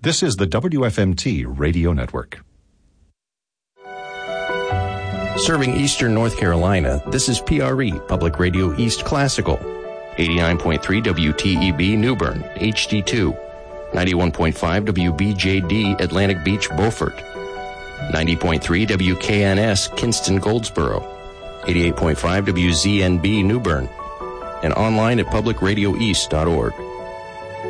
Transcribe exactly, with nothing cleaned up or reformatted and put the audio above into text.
This is the W F M T Radio Network. Serving Eastern North Carolina, this is P R E, Public Radio East Classical. eighty-nine point three W T E B New Bern, H D two. ninety-one point five W B J D Atlantic Beach, Beaufort. ninety point three W K N S Kinston, Goldsboro. eighty-eight point five W Z N B New Bern. And online at public radio east dot org.